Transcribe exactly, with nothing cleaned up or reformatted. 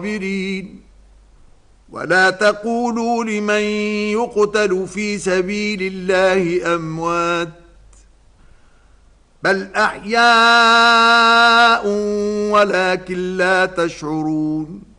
الصابرين ولا تقولوا لمن يقتل في سبيل الله أموات بل أحياء ولكن لا تشعرون